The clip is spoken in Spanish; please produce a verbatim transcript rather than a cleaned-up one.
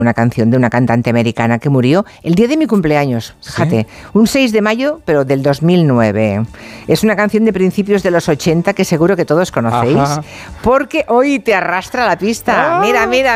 una canción de una cantante americana que murió el día de mi cumpleaños, fíjate, ¿sí? Un seis de mayo, pero del dos mil nueve. Es una canción de principios de los ochenta que seguro que todos conocéis, Ajá. porque hoy te arrastra la pista. ¡Ah! Mira, mira,